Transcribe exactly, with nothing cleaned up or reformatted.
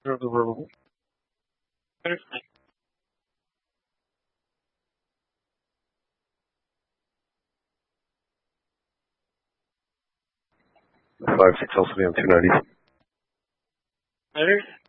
Five six L C D on two ninety.